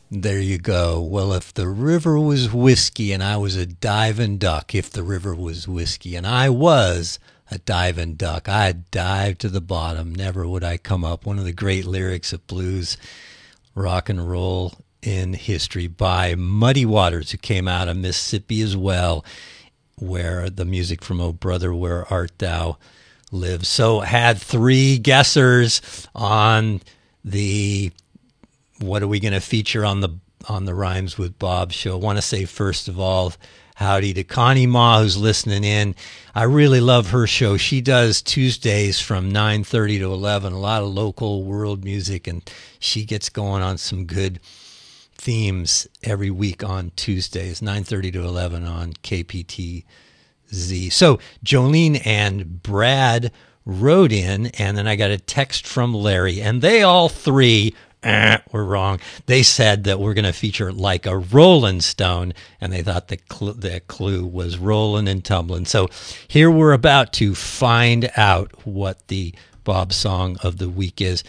There you go. Well, if the river was whiskey and I was a diving duck, if the river was whiskey and I was a diving duck, I'd dive to the bottom. Never would I come up. One of the great lyrics of blues, rock and roll in history by Muddy Waters, who came out of Mississippi as well, where the music from Oh Brother, Where Art Thou lives. So had three guessers on the what are we going to feature on the Rhymes with Bob show. I want to say, first of all, howdy to Connie Ma, who's listening in. I really love her show. She does Tuesdays from 9:30 to 11, a lot of local world music, and she gets going on some good themes every week on Tuesdays, 9:30 to 11 on KPTZ. So Jolene and Brad wrote in, and then I got a text from Larry, and they all three were wrong. They said that we're going to feature Like a Rolling Stone, and they thought the clue was rolling and tumbling. So here we're about to find out what the Bob song of the week is.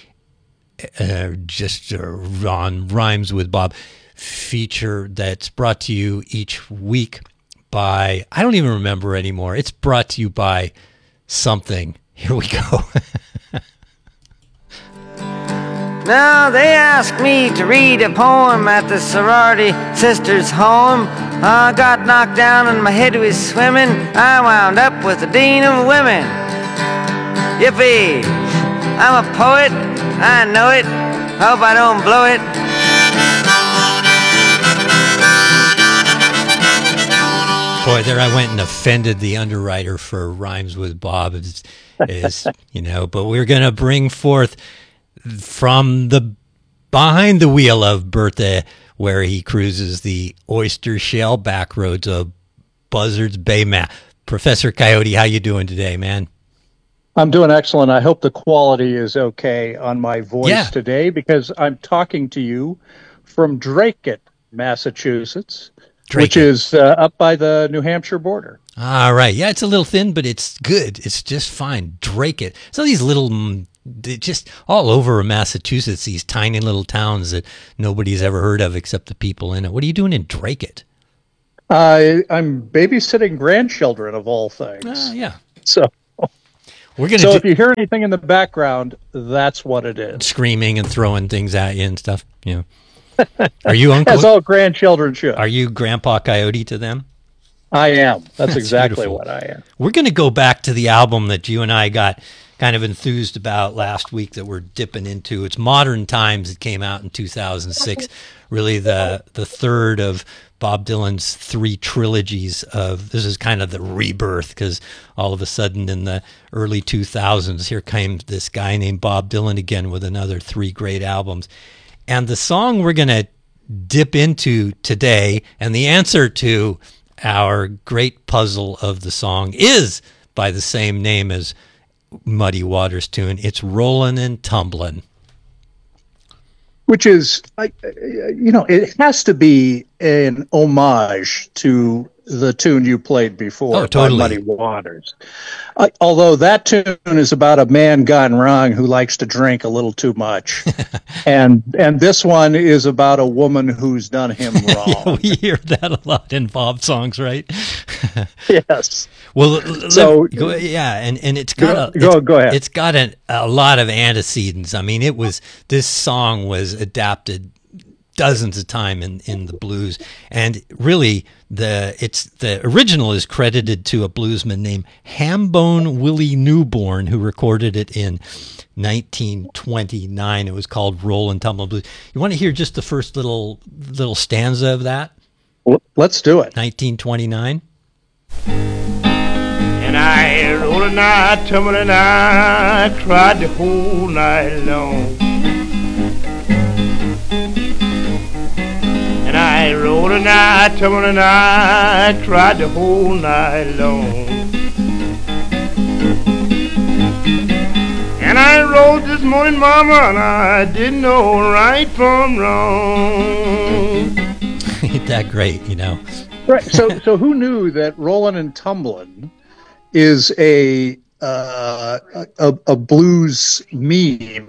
Just on Rhymes with Bob feature that's brought to you each week by, I don't even remember anymore. It's brought to you by something. Here we go. Now they asked me to read a poem at the sorority sister's home. I got knocked down and my head was swimming. I wound up with the dean of women. Yippee! I'm a poet, I know it. Hope I don't blow it. Boy, there I went and offended the underwriter for Rhymes with Bob. But we're going to bring forth from the behind the wheel of Bertha, where he cruises the oyster shell back roads of Buzzards Bay, Professor Coyote, how you doing today, man? I'm doing excellent. I hope the quality is okay on my voice today, because I'm talking to you from Dracut, Massachusetts, which is up by the New Hampshire border. All right. Yeah, it's a little thin, but it's good. It's just fine. Dracut. So these little, just all over Massachusetts, these tiny little towns that nobody's ever heard of except the people in it. What are you doing in Dracut? I'm babysitting grandchildren, of all things. Yeah. So if you hear anything in the background, that's what it is. Screaming and throwing things at you and stuff. Yeah. Are you Uncle? As all grandchildren should. Are you Grandpa Coyote to them? I am. That's exactly beautiful. What I am. We're going to go back to the album that you and I got kind of enthused about last week that we're dipping into. It's Modern Times. It came out in 2006. Really the third of Bob Dylan's three trilogies of, this is kind of the rebirth, because all of a sudden in the early 2000s, here came this guy named Bob Dylan again with another three great albums. And the song we're going to dip into today, and the answer to our great puzzle of the song, is by the same name as Muddy Waters' tune. It's Rollin' and Tumblin'. Which is, it has to be an homage to the tune you played before, totally. By Muddy Waters. Although that tune is about a man gone wrong who likes to drink a little too much. and this one is about a woman who's done him wrong. Yeah, we hear that a lot in Bob songs, right? Yes. Well, and it's got go ahead. It's got a lot of antecedents. I mean, this song was adapted dozens of times in the blues, and really the original is credited to a bluesman named Hambone Willie Newborn, who recorded it in 1929. It was called Rollin' Tumblin' Blues. You want to hear just the first little stanza of that? Let's do it. 1929. And I rolled a night, tumbling, I cried the whole night long. And I rolled a night, tumbling, I cried the whole night long. And I rose this morning, mama, and I didn't know right from wrong. Ain't that great, Right. So who knew that Rollin' and Tumblin' is a blues meme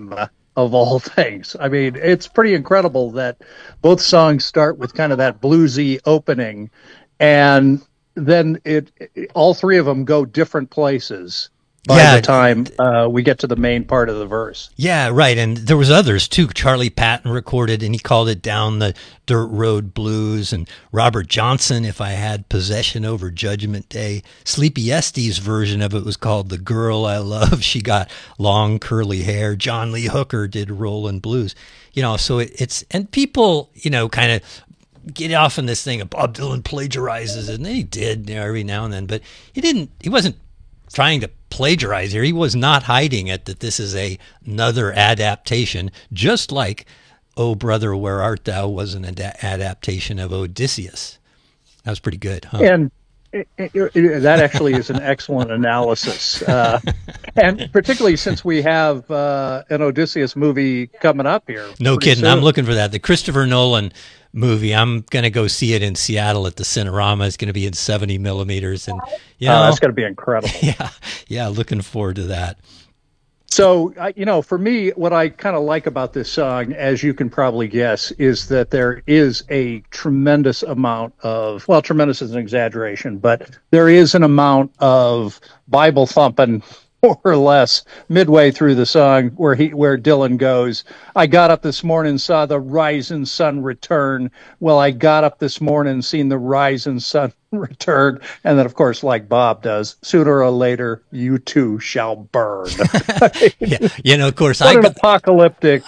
of all things. I mean, it's pretty incredible that both songs start with kind of that bluesy opening, and then all three of them go different places by the time we get to the main part of the verse. Yeah, right. And there was others too. Charlie Patton recorded, and he called it Down the Dirt Road Blues. And Robert Johnson, If I Had Possession Over Judgment Day. Sleepy Estes' version of it was called The Girl I Love. She Got Long Curly Hair. John Lee Hooker did Rollin' Blues. So it's, and people, kind of get off on this thing of Bob Dylan plagiarizes, and he did, every now and then, but he wasn't trying to plagiarize here. He was not hiding it, that this is another adaptation, just like Oh Brother, Where Art Thou was an adaptation of Odysseus. That was pretty good, huh? And that actually is an excellent analysis. And particularly since we have an Odysseus movie coming up here. No kidding. Soon. I'm looking for that. The Christopher Nolan movie. I'm going to go see it in Seattle at the Cinerama. It's going to be in 70 millimeters. And, that's going to be incredible. Yeah. Looking forward to that. So, for me, what I kind of like about this song, as you can probably guess, is that there is a tremendous amount of, well, tremendous is an exaggeration, but there is an amount of Bible thumping, more or less, midway through the song where Dylan goes, I got up this morning, saw the rising sun return. Well, I got up this morning, seen the rising sun return. And then, of course, like Bob does, sooner or later, you too shall burn. Yeah. Of course, what an apocalyptic...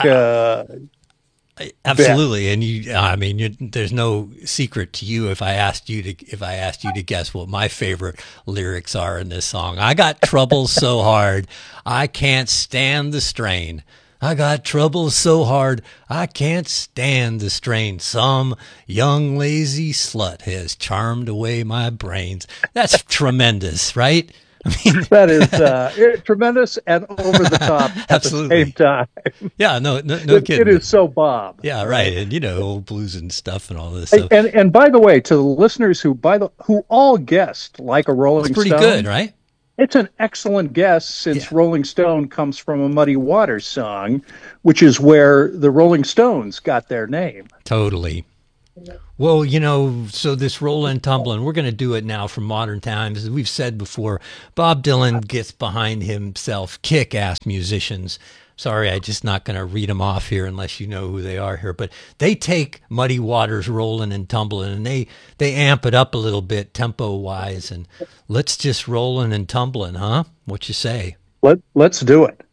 Absolutely, and there's no secret to you if I asked you to guess what my favorite lyrics are in this song. I got trouble so hard, I can't stand the strain. I got trouble so hard, I can't stand the strain. Some young lazy slut has charmed away my brains. That's tremendous, right? That is tremendous and over the top at Absolutely. the same time. Yeah, no kidding. It is so Bob. Yeah, right. And old blues and stuff and all this. So. And by the way, to the listeners who all guessed Like a Rolling Stone. It's pretty good, right? It's an excellent guess since Rolling Stone comes from a Muddy Waters song, which is where the Rolling Stones got their name. Totally. Well, so this Rollin' Tumblin', we're going to do it now from modern times. As we've said before, Bob Dylan gets behind himself kick-ass musicians. Sorry, I'm just not going to read them off here unless you know who they are here. But they take Muddy Waters, Rollin' and Tumblin', and they amp it up a little bit tempo-wise. And let's just Rollin' and Tumblin', huh? What you say? Let's do it.